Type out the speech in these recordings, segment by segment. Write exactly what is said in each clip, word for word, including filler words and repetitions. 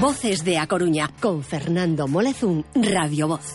Voces de A Coruña, con Fernando Molezún, Radio Voz.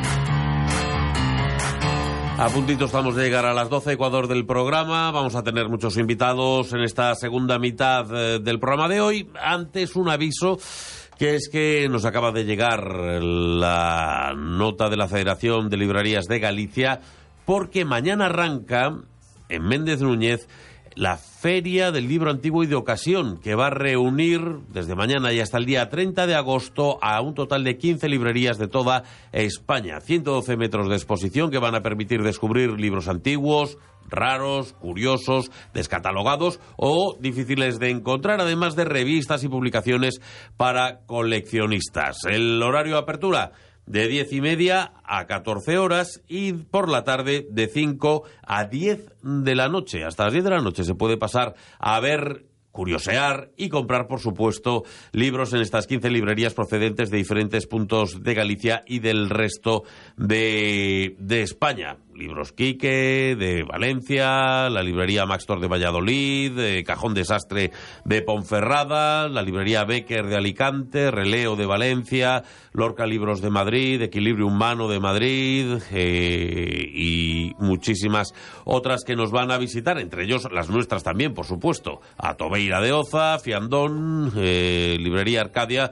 A puntito estamos de llegar a las doce, Ecuador del programa. Vamos a tener muchos invitados en esta segunda mitad eh, del programa de hoy. Antes, un aviso, que es que nos acaba de llegar la nota de la Federación de Librerías de Galicia, porque mañana arranca en Méndez Núñez la Feria del Libro Antiguo y de Ocasión, que va a reunir desde mañana y hasta el día treinta de agosto a un total de quince librerías de toda España. ciento doce metros de exposición que van a permitir descubrir libros antiguos, raros, curiosos, descatalogados o difíciles de encontrar, además de revistas y publicaciones para coleccionistas. El horario de apertura: de diez y media a catorce horas y por la tarde de cinco a diez de la noche. Hasta las diez de la noche se puede pasar a ver, curiosear y comprar, por supuesto, libros en estas quince librerías procedentes de diferentes puntos de Galicia y del resto de, de España. Libros Quique, de Valencia, la librería Maxtor de Valladolid, eh, Cajón Desastre de Ponferrada, la librería Becker de Alicante, Releo de Valencia, Lorca Libros de Madrid, Equilibrio Humano de Madrid eh, y muchísimas otras que nos van a visitar, entre ellos las nuestras también, por supuesto. Atobeira de Oza, Fiandón, eh, librería Arcadia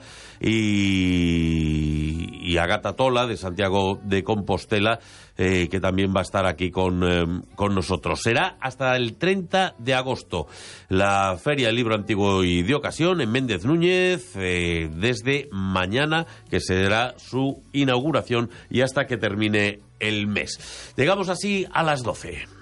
y, y Agata Tola de Santiago de Compostela, Eh, que también va a estar aquí con, eh, con nosotros. Será hasta el treinta de agosto la Feria del Libro Antiguo y de Ocasión en Méndez Núñez, eh, desde mañana, que será su inauguración, y hasta que termine el mes. Llegamos así a las doce.